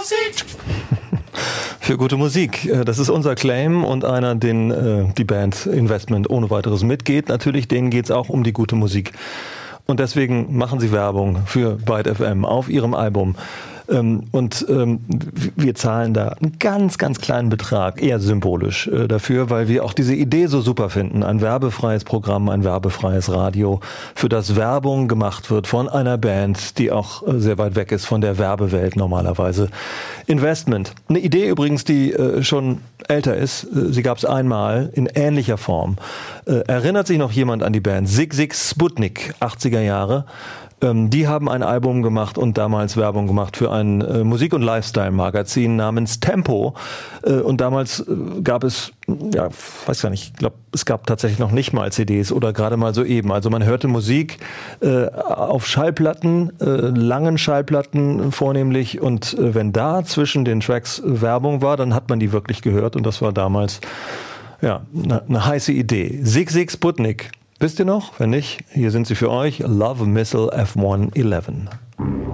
Für gute Musik. Das ist unser Claim und einer, den die Band Investment ohne weiteres mitgeht. Natürlich, denen geht es auch um die gute Musik. Und deswegen machen sie Werbung für Byte FM auf ihrem Album. Wir zahlen da einen ganz, ganz kleinen Betrag, eher symbolisch dafür, weil wir auch diese Idee so super finden. Ein werbefreies Programm, ein werbefreies Radio, für das Werbung gemacht wird von einer Band, die auch sehr weit weg ist von der Werbewelt normalerweise. Investment. Eine Idee übrigens, die schon älter ist. Sie gab es einmal in ähnlicher Form. Erinnert sich noch jemand an die Band? Sigue Sigue Sputnik, 80er Jahre. Die haben ein Album gemacht und damals Werbung gemacht für ein Musik- und Lifestyle-Magazin namens Tempo. Und damals gab es, ja, weiß gar nicht, ich glaube, es gab tatsächlich noch nicht mal CDs oder gerade mal so eben. Also man hörte Musik auf Schallplatten, langen Schallplatten vornehmlich. Und wenn da zwischen den Tracks Werbung war, dann hat man die wirklich gehört. Und das war damals ja eine heiße Idee. Sigue Sigue Sputnik. Wisst ihr noch? Wenn nicht, hier sind sie für euch. Love Missile F111.